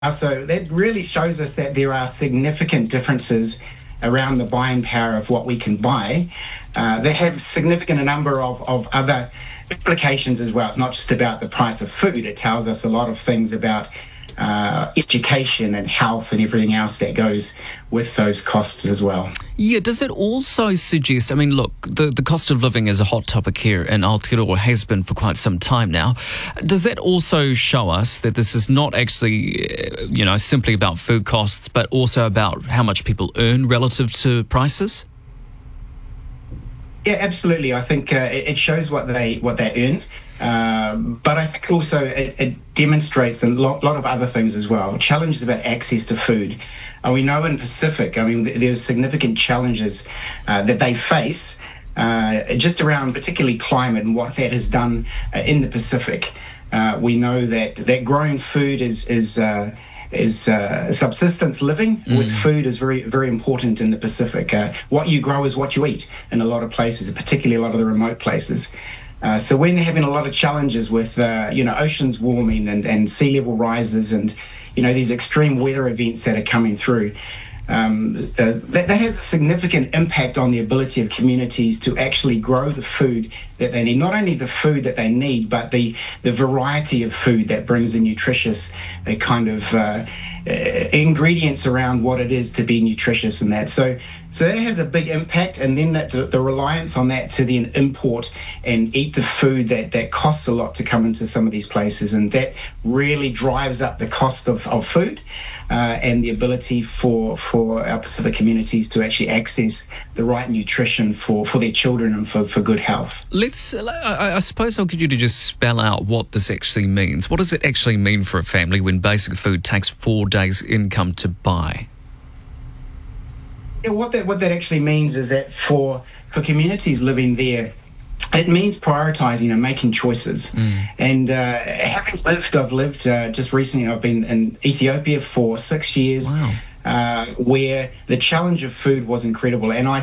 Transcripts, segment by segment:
So that really shows us that there are significant differences around the buying power of what we can buy that have significant number of other implications as well. It's not just about the price of food. It tells us a lot of things about education and health and everything else that goes with those costs as well. Yeah, does it also suggest, I mean, look, the cost of living is a hot topic here in Aotearoa, has been for quite some time now. Does that also show us that this is not actually, simply about food costs, but also about how much people earn relative to prices? Yeah, absolutely. I think it shows what they earn. But I think also it demonstrates a lot of other things as well. Challenges about access to food. We know in Pacific, there's significant challenges that they face just around particularly climate and what that has done in the Pacific. We know that growing food is subsistence living with food is very, very important in the Pacific. What you grow is what you eat in a lot of places, particularly a lot of the remote places. So when they're having a lot of challenges with, oceans warming and sea level rises and, these extreme weather events that are coming through, that has a significant impact on the ability of communities to actually grow the food that they need. Not only the food that they need, but the variety of food that brings the nutritious kind of ingredients around what it is to be nutritious and that. So that has a big impact, and then that the reliance on that to then import and eat the food that costs a lot to come into some of these places, and that really drives up the cost of food and the ability for our Pacific communities to actually access the right nutrition for their children and for good health. I suppose I'll get you to just spell out what this actually means. What does it actually mean for a family when basic food takes 4 days' income to buy? Yeah, what that actually means is that for communities living there, it means prioritising and making choices. And I've lived just recently, I've been in Ethiopia for 6 years. Wow. Where the challenge of food was incredible. And I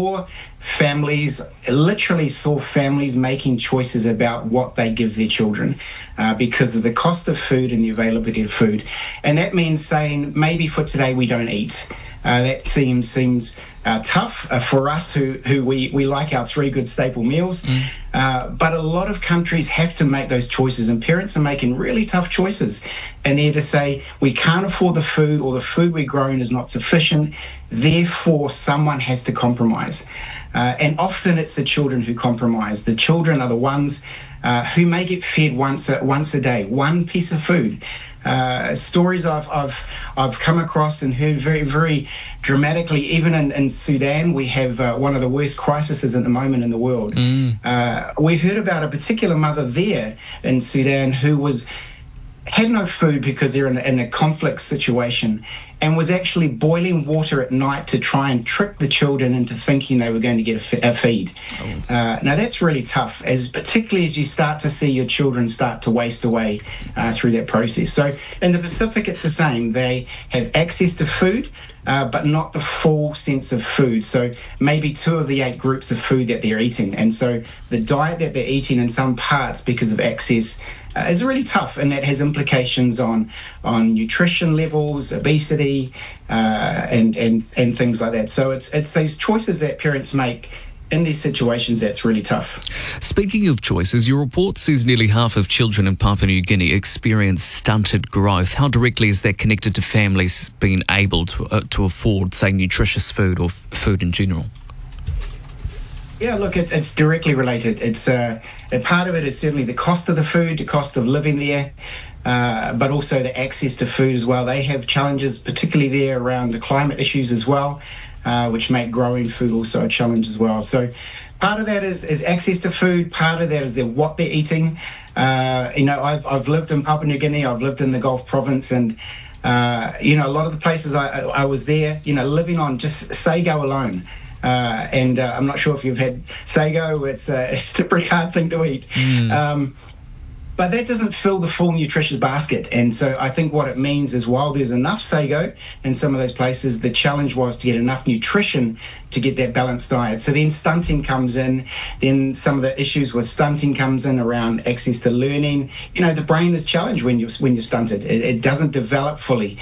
literally saw families making choices about what they give their children because of the cost of food and the availability of food. And that means saying, maybe for today we don't eat. That seems tough for us who we like our 3 good staple meals. But a lot of countries have to make those choices, and parents are making really tough choices. And they're to say, we can't afford the food, or the food we're growing is not sufficient, therefore someone has to compromise. And often it's the children who compromise. The children are the ones who may get fed once a day, one piece of food. Stories I've come across and heard very, very dramatically. Even in Sudan, we have one of the worst crises at the moment in the world. We heard about a particular mother there in Sudan who had no food because they're in a conflict situation, and was actually boiling water at night to try and trick the children into thinking they were going to get a feed. Now that's really tough, particularly as you start to see your children start to waste away through that process. So in the Pacific, it's the same. They have access to food, but not the full sense of food. So maybe 2 of the 8 groups of food that they're eating. And so the diet that they're eating in some parts because of access is really tough, and that has implications on nutrition levels, obesity, and things like that. So it's these choices that parents make in these situations that's really tough. Speaking of choices, your report says nearly half of children in Papua New Guinea experience stunted growth. How directly is that connected to families being able to afford, say, nutritious food or food in general? Yeah, look, it's directly related. It's a part of it is certainly the cost of the food, the cost of living there, but also the access to food as well. They have challenges, particularly there around the climate issues as well, which make growing food also a challenge as well. So part of that is access to food. Part of that is what they're eating. I've lived in Papua New Guinea. I've lived in the Gulf Province, and a lot of the places I was there, living on just sago alone. I'm not sure if you've had sago. It's a pretty hard thing to eat. But that doesn't fill the full nutritious basket. And so I think what it means is while there's enough sago in some of those places, the challenge was to get enough nutrition to get that balanced diet. So then stunting comes in, then some of the issues with stunting comes in around access to learning. The brain is challenged when you're stunted. It doesn't develop fully.